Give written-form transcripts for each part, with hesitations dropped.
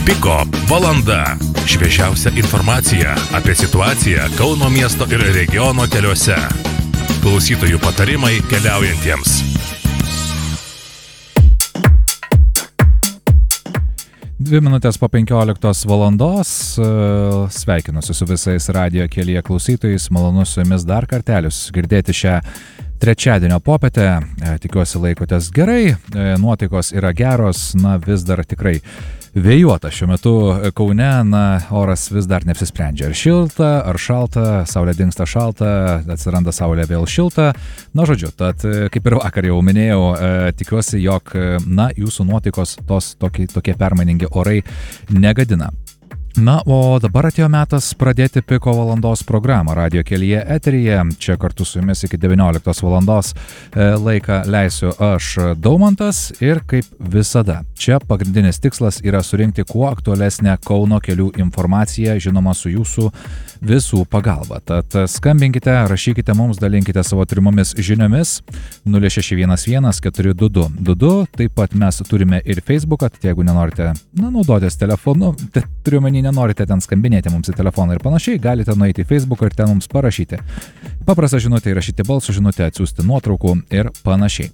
Piko valanda. Šviežiausia informacija apie situaciją Kauno miesto ir regiono keliuose. Klausytojų patarimai keliaujantiems. Dvi minutės po 15 valandos. Sveikinuosi su visais radijo kelyje klausytojais. Malonu su jumis dar kartelius girdėti šią trečiadienio popietę. Tikiuosi laikotės gerai, nuotaikos yra geros, vis dar tikrai vėjuota šiuo metu Kaune, oras vis dar neapsisprendžia. Ar šilta, ar šalta, saulė dingsta šalta, atsiranda saulė vėl šilta. Žodžiu, tad kaip ir vakar jau minėjau, tikiuosi, jog, jūsų nuotaikos tokie permainingi orai negadina. O dabar atėjo metas pradėti Piko valandos programą radijo kelyje eteryje. Čia kartu su jumis iki 19 valandos laiką leisiu aš, Daumantas, ir kaip visada, čia pagrindinis tikslas yra surinkti kuo aktualesnę Kauno kelių informaciją, žinoma, su jūsų visų pagalba. Tad skambinkite, rašykite mums, dalinkite savo turimomis žiniomis 0611 422 22. Taip pat mes turime ir Facebooką, tai jeigu nenorite naudotis telefonu, nenorite ten skambinėti mums į telefoną ir panašiai, galite nueiti į Facebooką ir ten mums parašyti. Paprastą žinutę įrašyti balso žinutę, atsiųsti nuotraukų ir panašiai.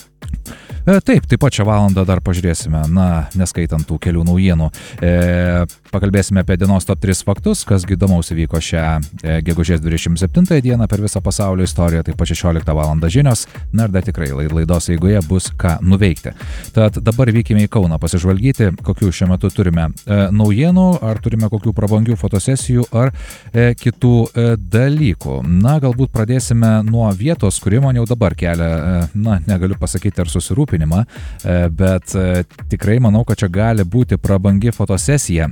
Taip pat šią valandą dar pažiūrėsime, neskaitant tų kelių naujienų. Pakalbėsime apie dienos top 3 faktus, kas įdomaus įvyko šią gegužės 27 dieną per visą pasaulio istoriją, taip pat 16 valandą žinios, ir dar tikrai laidos eigoje bus ką nuveikti. Tad dabar vykime į Kauną pasižvalgyti, kokių šiuo metu turime naujienų, ar turime kokių prabangių fotosesijų, ar kitų dalykų. Galbūt pradėsime nuo vietos, kuri man jau dabar kelia, negaliu pasakyti ar susirūpinimą, bet tikrai manau, kad čia gali būti prabangi fotosesija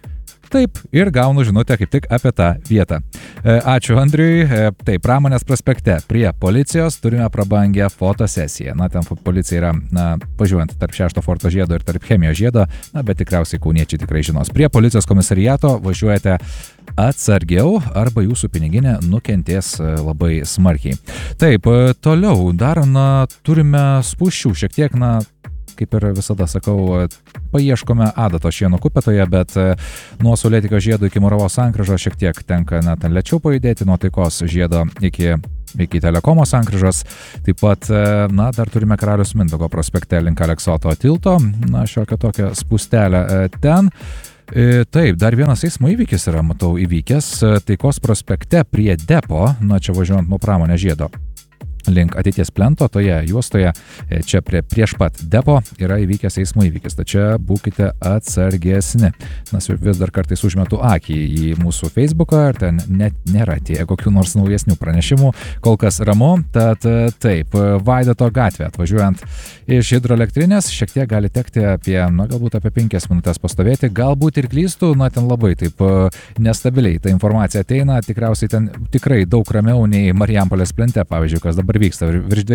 ir gaunu žinutę kaip tik apie tą vietą. Ačiū Andriui. Taip, Pramonės prospekte prie policijos turime prabangę fotosesiją. Ten policija yra, važiuojant tarp 6 forto žiedo ir tarp chemijos žiedo, bet tikriausiai kauniečiai tikrai žinos. Prie policijos komisariato važiuojate atsargiau arba jūsų piniginė nukentės labai smarkiai. Taip, toliau dar turime spūsčių šiek tiek, kaip ir visada sakau, paieškome adato šieno kupetoje, bet nuo Saulėtekio žiedo iki Moravos sankryžos šiek tiek tenka ten lėčiau pajudėti, nuo Taikos žiedo iki Telekomo sankryžos. Taip pat, dar turime Karaliaus Mindaugo prospekte link Aleksoto tilto, šiokią tokią spūstelę ten. Taip, dar vienas eismo įvykis yra, matau, įvykęs Taikos prospekte prie depo, čia važiuojant nuo Pramonės žiedo link Ateities plento, toje juostoje, čia prieš pat depo yra įvykęs eismo įvykis, tačiau būkite atsargesni. Vis dar kartais užmetu akį į mūsų Facebooką, ir ten net nėra tie kokių nors naujesnių pranešimų, kol kas ramu. Tad taip, Vaidoto gatvė, atvažiuojant iš hidroelektrinės, šiek tiek gali tekti galbūt apie 5 minutės pastovėti, galbūt ir klystų, ten labai taip nestabiliai ta informacija ateina, tikriausiai ten tikrai daug ramiau nei Marijampolės plente, pavyzdžiui, kas dabar vyksta, virš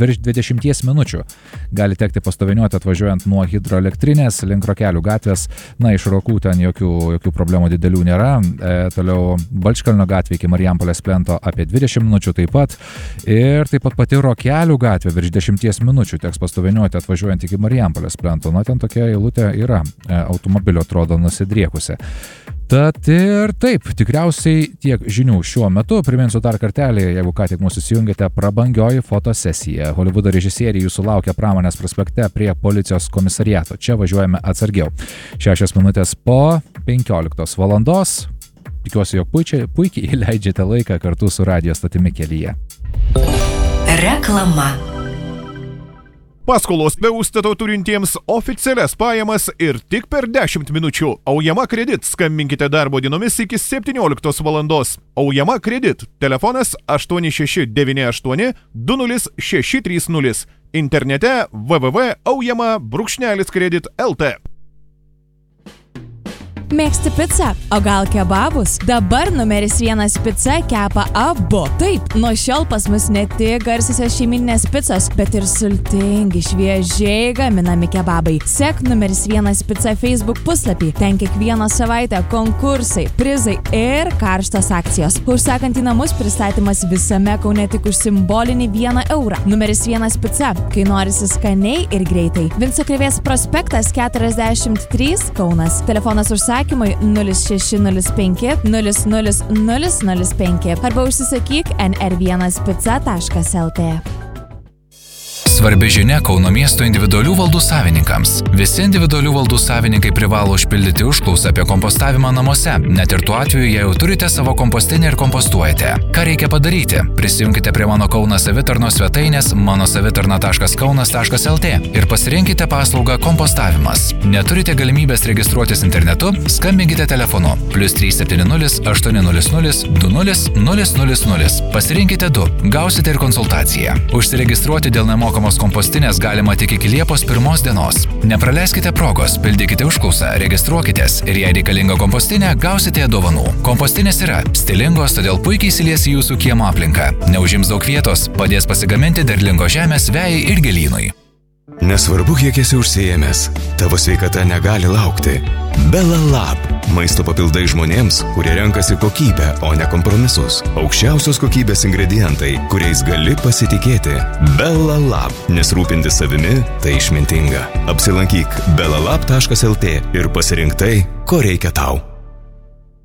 20 minučių gali tekti pastoviniuoti atvažiuojant nuo hidroelektrinės link Rokelių gatvės, iš Rokų ten jokių problemų didelių nėra, toliau Balčkalnio gatvė iki Marijampolės plento apie 20 minučių taip pat, ir taip pat pati Rokelių gatvė virš 10 minučių teks pastoviniuoti atvažiuojant iki Marijampolės plento, ten tokia eilutė yra, automobilio atrodo nusidriekusi. Tad ir taip, tikriausiai tiek žinių šiuo metu. Priminsiu dar kartelį, jeigu ką tik mūsų įsijungėte, prabangioji fotosesija. Holivudo režisieriai jūsų laukia Pramonės prospekte prie policijos komisariato. Čia važiuojame atsargiau. 6 minutės po 15 valandos. Tikiuosi, jog puikiai leidžiate laiką kartu su radijo stotimi kelyje. Reklama. Paskolos be užstato turintiems oficialias pajamas ir tik per 10 minučių. Aujama kredit. Skambinkite darbo dienomis iki 17 valandos. Aujama kredit. Telefonas 8698 20630. Internete www.aujama-kredit.lt. Mėgsti pizzą? O gal kebabus? Dabar numeris 1 pica kepa abu. Taip, nuo šiol pas mus ne tik garsiosios šeimyninės picos, bet ir sultingi, šviežiai gaminami kebabai. Sek numeris 1 pica Facebook puslapį. Ten kiekvieną savaitę konkursai, prizai ir karštos akcijos. Užsakant į namus pristatymas visame Kaune tik už simbolinį 1 eurą. Numeris 1 pica, kai norisi skaniai ir greitai. Vinco Krėvės prospektas 43 Kaunas. Telefonas užsakymui 0605 00005 arba užsisakyk nr1pica.lt. Svarbi žinia Kauno miesto individualių valdų savininkams. Visi individualių valdų savininkai privalo užpildyti užklausą apie kompostavimą namuose, net ir tuo atveju, jei jau turite savo kompostinę ir kompostuojate. Ką reikia padaryti? Prisijunkite prie mano Kauno savitarnos svetainės manosavitarna.kaunas.lt ir pasirinkite paslaugą kompostavimas. Neturite galimybės registruotis internetu? Skambinkite telefonu +370 800 20 000. Pasirinkite 2, gausite ir konsultaciją. Užsiregistruoti dėl nemokamos kompostinės galima tik iki Liepos 1 dienos. Nepraleiskite progos, pildykite užklausą, registruokitės ir jei reikalinga kompostinė, gausite dovanų. Kompostinės yra stilingos, todėl puikiai įsilies į jūsų kiemo aplinką. Neužims daug vietos, padės pasigaminti derlingos žemės vejai ir gėlynui. Nesvarbu, kiek esi užsiėmęs, tavo sveikata negali laukti. Bella Lab – maisto papildai žmonėms, kurie renkasi kokybę, o ne kompromisus. Aukščiausios kokybės ingredientai, kuriais gali pasitikėti. Bella Lab – nes rūpintis savimi – tai išmintinga. Apsilankyk bellalab.lt ir pasirink tai, ko reikia tau.